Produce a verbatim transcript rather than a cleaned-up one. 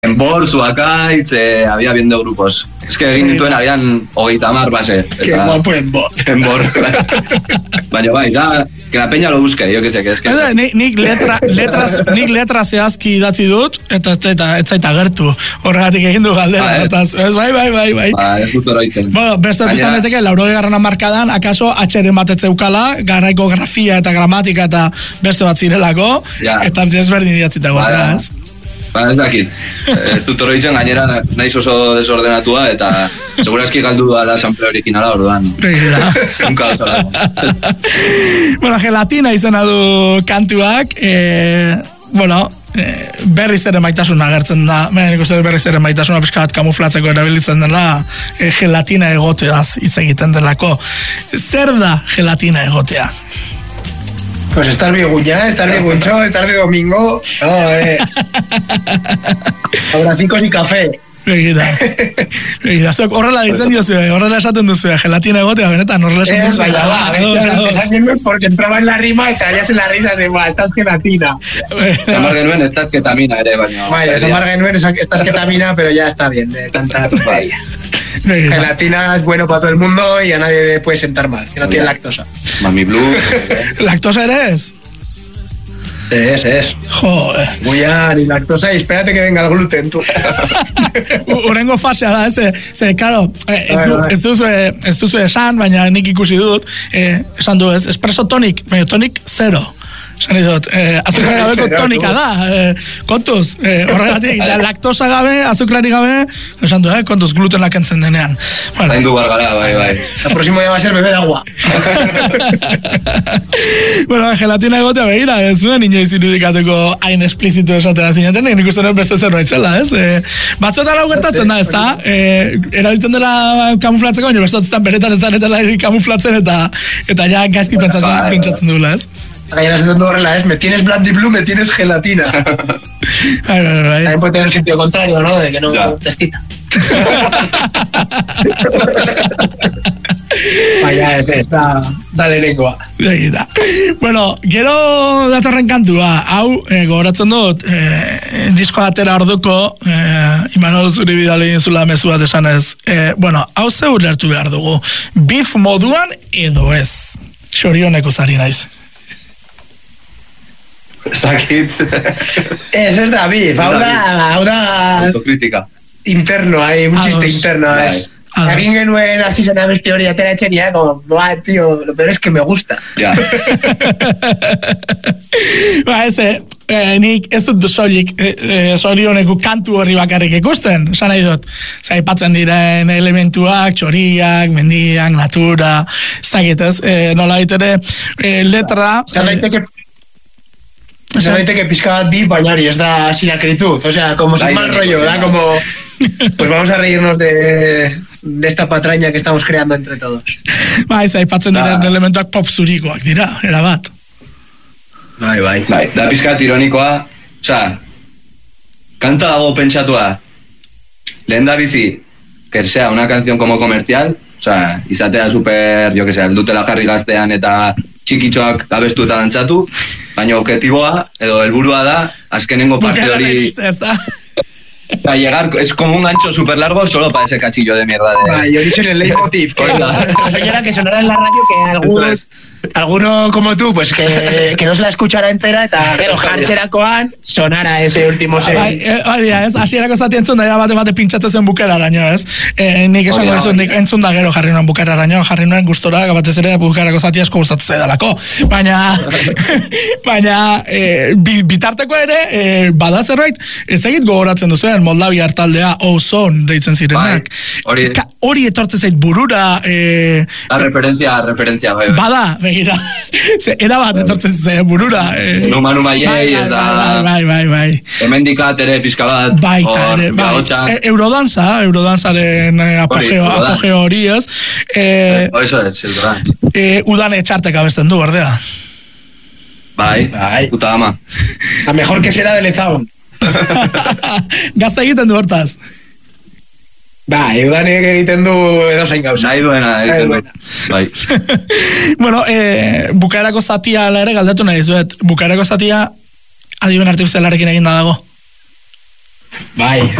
Enbor, Zuakaitz, eh, había viendo grupos. Es que egin dituen habían hogeita mar base. Qué guapo Enbor. Enbor. Baina bai, da, que la peña lo busque, yo que sé, que es que... Nik, nik, letra, letras, nik letra zehazki idatzi dut, eta ez zaita gertu. Horregatik egin du galdera. Ah, Hortaz, bai, bai, bai, bai. Ba, ez dut oroiten. Bueno, beste dut zaneteke, laurogei garrana markadan, akaso atxeren bat etzeukala, garaiko grafia eta gramatika eta beste bat zirelako, ja. Eta desberdin idatzita guatea, ez? Ba, ez dakit. Ez dut oroitzen, gainera naiz oso desordenatua, eta segurazki galdu ala sample originala, orduan. Nunca oso dago. Bueno, gelatina izena du kantuak, eh, bueno, eh, berriz ere maitasuna agertzen da, nik uste berriz ere maitasuna pixka bat kamuflatzeko erabilitzen dela, eh, gelatina egoteaz hitz egiten delako. Zer da gelatina egotea? Pues estar biguñá, estar biguntxo, estar de domingo. No, eh. Abracicos y café. Begira. Begira, zuek horrela ditzen diozu, horrela esaten duzu, gelatina egotea, benetan, horrela esaten duzu. Eh, baina, esaten porque entraba en la rima eta ya se la risa de, ba, estaz gelatina. Samar genuen, estaz ketamina ere, baina... Vaya, samar genuen, estaz ketamina, pero ya está bien, de tanta... Vaya. Gelatina es bueno para todo el mundo y a nadie le puede sentar mal, que no tiene lactosa. Mami Blue. ¿Lactosa eres? Es, es. Joder. Guiar y lactosa y espérate que venga el gluten, tú. Urengo fasea da, eze, ze, claro, eh, ez, du, ez, duzu, eh, ez duzu esan, baina nik ikusi dut, eh, esan du ez, espresso tonic, baina tonic zero. Esan dut, eh, azukra gabeko tonika da, eh, kontuz, eh, horregatik, laktosa gabe, azukrari gabe, esan du, eh, kontuz, glutenak entzen denean. Bueno. Zain du bargara, bai, bai. El próximo ya va a ser beber agua. Bueno, gelatina egotea begira, ez zuen inoiz irudikatuko hain esplizitu esatera zineten, nik ikusten dut beste zerbait zela, ez? Eh, batzotan hau gertatzen da, ez da? Eh, erabiltzen dela kamuflatzeko, baina beste beretan ez zaretela kamuflatzen eta eta ja gaizki pentsatzen pentsatzen duela, ez? Gainera se dut horrela, es, me tienes Blandy Blue, me tienes gelatina. Ay, ay, ay. También puede tener el sentido contrario, ¿no? De que no ya. Testita. Vaya, está, dale lengua. Bueno, gero datorren kantua, hau, eh, gogoratzen dut, eh, disko atera orduko, eh, Imanol zuri bidale egin zula mezu bat esanez, eh, bueno, hau zeu lertu behar dugu, beef moduan edo ez, xorioneko zari naiz. Zakit. Eso es da beef, hau da, hau da... Autocrítica. Interno, hay un chiste interno, es... Egin genuen hasi zen abesti hori atera etxeria, como, boa, tío, lo peor es que me gusta. Ja. Ba, eze, eh, nik ez dut soilik eh, zorioneko kantu horri bakarrik ikusten, esan nahi dut. Zaipatzen diren elementuak, txoriak, mendiak, natura, ez dakit ez, eh, nola ditere, eh, letra... Zan daiteke... Zan daiteke pizka bat bi, bainari, ez da sin acritud, o sea, como sin mal rollo, da como... Pues vamos a reírnos de, de esta patraña que estamos creando entre todos. Bai, zaipatzen diren elementuak pop zurikoak dira, erabat. Bai, bai. Bai, da pizkat ironikoa, osea, kanta dago pentsatua, lehen da bizi, que sea una canción como comercial, osea, izatea super, jo que sea, dutela jarri gaztean eta txikitxoak abestu eta dantzatu, baina objetiboa, edo helburua da, azkenengo parte hori... Para llegar, es como un gancho súper largo solo para ese cachillo de mierda de... Ah, yo dije en el leitmotiv, que nuestro sueño era que sonara en la radio que algún, alguno como tú, pues que, que no se la escuchara entera eta gero jartxerakoan sonara ese último se... Hori da, ez, hasierako zati entzun da, bate bate pintxatzen zen bukeraraino, ez? Eh, nik esango ez, nik entzun da gero jarri nuen bukeraraino, jarri nuen gustora, batez ere bukerako zati asko gustatzen zaidalako. Baina, baina, eh, bitarteko ere, eh, bada zerbait, ez egit gogoratzen duzuen, Moldavia hartaldea, Ozone deitzen zirenak. Hori hori etortzen zait burura... Eh, la referencia, referencia, bai, bai. Bada, begira. Ze, era bat etortzen zait burura. Eh, Numa, numa, jei, eta... Bai, bai, bai. Hemendikat ere pizka bat. Bai, ere, bai. E, Eurodanza, Eurodanzaren apogeo, apogeo hori, ez? Eh, o eso es, Eurodanza. Eh, udane txartek abesten du, berdea. Bai, bai. Puta ama. A mejor que será de Lezaun. Gazta egiten du hortaz. Ba, eudanek egiten du edo zein gauza. Nahi duena egiten du. Bai. Bueno, eh, bukaerako zatia ere galdatu nahi zuet. Bukaerako zatia adiben artifizialarekin egin da dago. Bai.